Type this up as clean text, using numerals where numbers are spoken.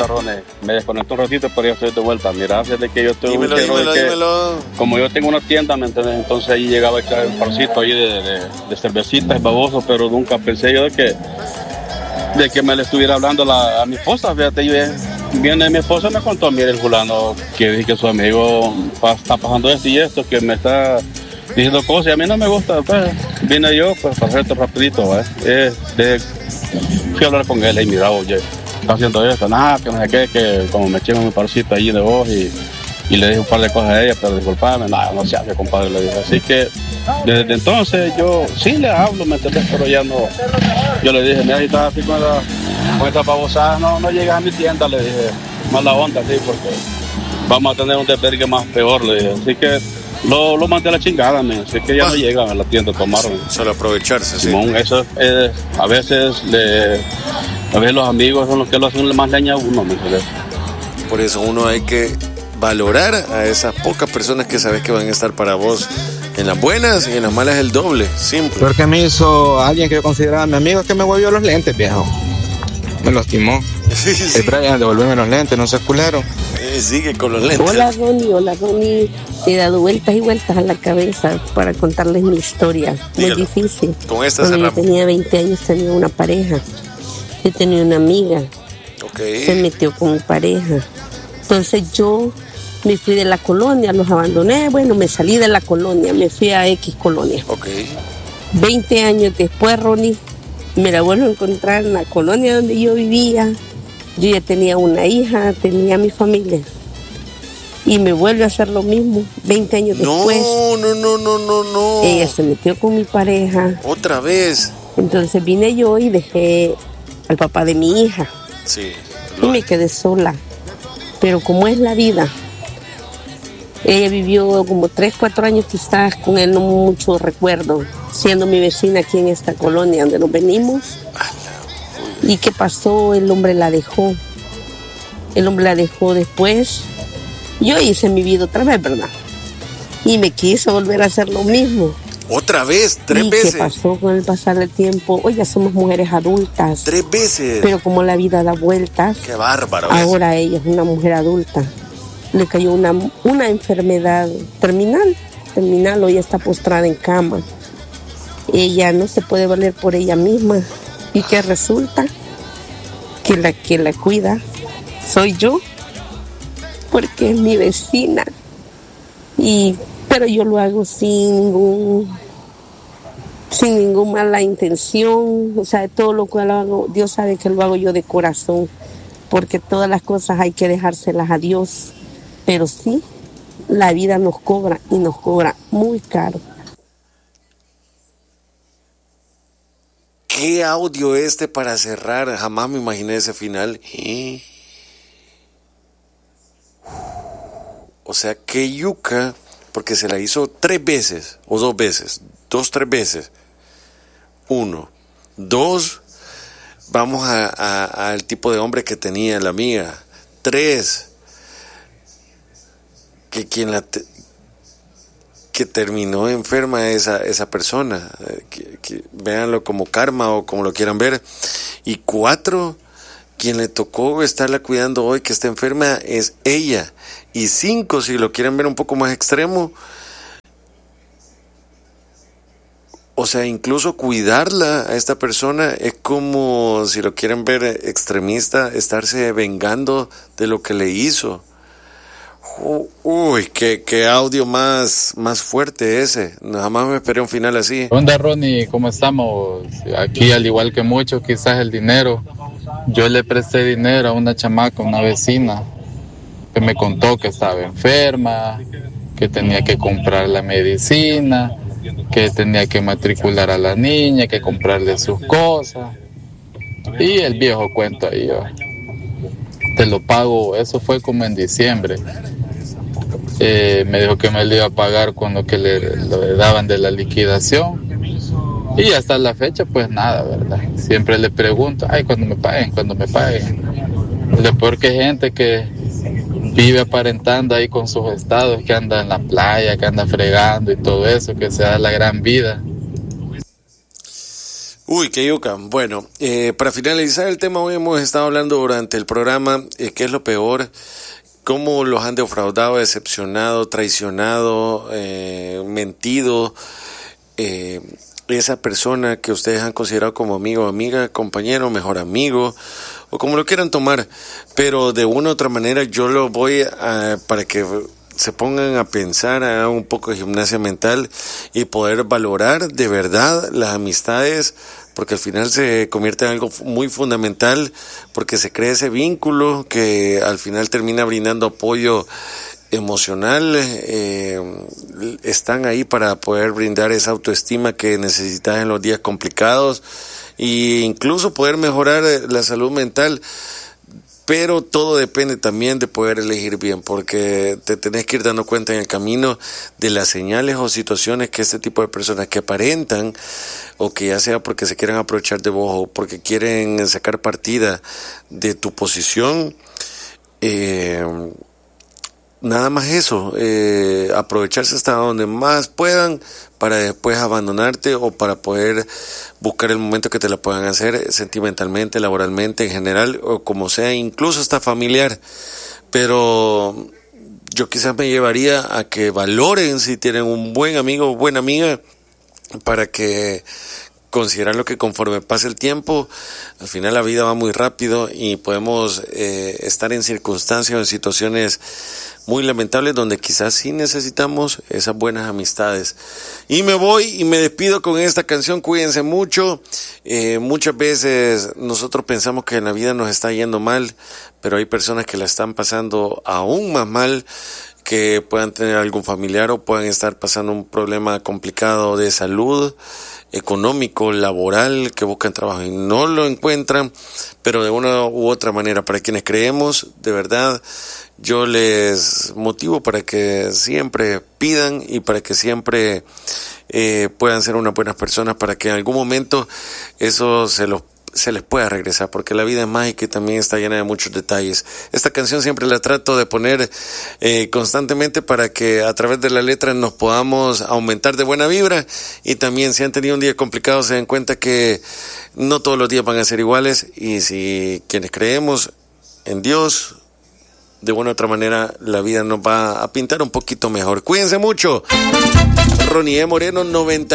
onda, Ronnie? Me desconecto un ratito, pero ya estoy de vuelta. Mira, antes de que yo tengo dímelo. Como yo tengo una tienda, ¿me entiendes? Entonces ahí llegaba a echar un parcito ahí de cervecitas, baboso, pero nunca pensé yo de que me le estuviera hablando a mi esposa. Fíjate, viene mi esposa y me contó, mire, el fulano, que dije que su amigo está pasando esto y esto, que me está diciendo cosas y a mí no me gusta. Pues vine yo, pues, para hacer esto rapidito, fui a hablar con él y mira, oye, está haciendo esto, nada, que no sé qué, que como me eché mi parcito allí de voz y le dije un par de cosas a ella, pero disculpame, nada, no se hace, compadre, le dije. Así que desde entonces yo sí le hablo, ¿me entendés? Pero ya no, yo le dije, mira, si estás así con esta babosada, no llegas a mi tienda, le dije, mala onda, sí, porque vamos a tener un desvergue más peor, le dije. Así que lo mandé a la chingada, así que ya no llegan a la tienda a tomar. Solo aprovecharse, sí. Simón, eso es, a veces los amigos son los que lo hacen más leña a uno, ¿me entiendes? Por eso uno hay que valorar a esas pocas personas que sabes que van a estar para vos en las buenas y en las malas el doble, simple. Lo que me hizo alguien que yo consideraba mi amigo es que me volvió los lentes, viejo. Me los timó. Sí. Brian, devolverme los lentes, no seas culero. Sigue con los lentes. Hola Ronnie. He dado vueltas y vueltas a la cabeza para contarles mi historia. Dígalo. Muy difícil. Con esta Cuando yo cerramos. tenía 20 años tenía una pareja. Yo tenía una amiga. Okay. Se metió con mi pareja. Entonces yo me fui de la colonia, los abandoné. Bueno, me salí de la colonia, me fui a X colonia. Okay. 20 años después, Ronnie, me la vuelvo a encontrar en la colonia donde yo vivía. Yo ya tenía una hija, tenía mi familia. Y me vuelve a hacer lo mismo 20 años después. No. Ella se metió con mi pareja. Otra vez. Entonces vine yo y dejé al papá de mi hija. Sí. Y me quedé sola. Pero como es la vida, ella vivió como 3, 4 años quizás con él, no mucho recuerdo, siendo mi vecina aquí en esta colonia donde nos venimos. ¿Y qué pasó? El hombre la dejó. El hombre la dejó después. Yo hice mi vida otra vez, ¿verdad? Y me quise volver a hacer lo mismo. ¿Otra vez? 3 ¿Y veces? qué pasó con el pasar del tiempo? Hoy ya somos mujeres adultas. 3 veces. Pero como la vida da vueltas, Qué bárbaro. ahora ella es una mujer adulta. Le cayó una enfermedad terminal. Hoy está postrada en cama. Ella no se puede valer por ella misma. ¿Y qué resulta? Que la cuida soy yo, porque es mi vecina. Pero yo lo hago sin ninguna mala intención. O sea, todo lo que lo hago, Dios sabe que lo hago yo de corazón, porque todas las cosas hay que dejárselas a Dios. Pero sí, la vida nos cobra y nos cobra muy caro. ¿Qué audio para cerrar? Jamás me imaginé ese final. O sea, qué yuca, porque se la hizo 3 veces, o 2 veces, 3 veces. 1, 2, vamos al tipo de hombre que tenía la amiga. 3, que terminó enferma esa persona, que véanlo como karma o como lo quieran ver. Y 4, quien le tocó estarla cuidando hoy, que está enferma, es ella. Y 5, si lo quieren ver un poco más extremo, o sea, incluso cuidarla a esta persona es como, si lo quieren ver extremista, estarse vengando de lo que le hizo. Uy, qué audio más fuerte ese. Jamás me esperé un final así. Onda, Ronnie, ¿cómo estamos? Aquí, al igual que muchos, quizás el dinero. Yo le presté dinero a una chamaca, una vecina, que me contó que estaba enferma, que tenía que comprar la medicina, que tenía que matricular a la niña, que comprarle sus cosas. Y el viejo cuento ahí, yo te lo pago. Eso fue como en diciembre. Me dijo que me lo iba a pagar cuando que le daban de la liquidación. Y hasta la fecha, pues nada, ¿verdad? Siempre le pregunto, cuando me paguen. Lo peor que hay gente que vive aparentando ahí con sus estados, que anda en la playa, que anda fregando y todo eso, que se da la gran vida. Uy, qué yuca. Bueno, para finalizar el tema, hoy hemos estado hablando durante el programa qué es lo peor, cómo los han defraudado, decepcionado, traicionado, mentido, esa persona que ustedes han considerado como amigo, amiga, compañero, mejor amigo, o como lo quieran tomar, pero de una u otra manera yo lo voy a, para que se pongan a pensar, hagan un poco de gimnasia mental y poder valorar de verdad las amistades, porque al final se convierte en algo muy fundamental, porque se crea ese vínculo que al final termina brindando apoyo emocional, están ahí para poder brindar esa autoestima que necesitas en los días complicados e incluso poder mejorar la salud mental. Pero todo depende también de poder elegir bien, porque te tenés que ir dando cuenta en el camino de las señales o situaciones que este tipo de personas que aparentan, o que ya sea porque se quieren aprovechar de vos o porque quieren sacar partida de tu posición, nada más eso, aprovecharse hasta donde más puedan para después abandonarte o para poder buscar el momento que te la puedan hacer sentimentalmente, laboralmente, en general, o como sea, incluso hasta familiar. Pero yo quizás me llevaría a que valoren si tienen un buen amigo o buena amiga, para que considerarlo que conforme pase el tiempo, al final la vida va muy rápido y podemos estar en circunstancias o en situaciones muy lamentables donde quizás sí necesitamos esas buenas amistades. Y me voy y me despido con esta canción. Cuídense mucho. Muchas veces nosotros pensamos que en la vida nos está yendo mal, pero hay personas que la están pasando aún más mal, que puedan tener algún familiar o puedan estar pasando un problema complicado de salud, económico, laboral, que buscan trabajo y no lo encuentran, pero de una u otra manera, para quienes creemos, de verdad, yo les motivo para que siempre pidan y para que siempre puedan ser unas buenas personas, para que en algún momento eso se les pueda regresar, porque la vida es mágica y también está llena de muchos detalles. Esta canción siempre la trato de poner constantemente para que a través de la letra nos podamos aumentar de buena vibra, y también si han tenido un día complicado se den cuenta que no todos los días van a ser iguales, y si quienes creemos en Dios, de una u otra manera la vida nos va a pintar un poquito mejor. Cuídense mucho. Ronnie Moreno 90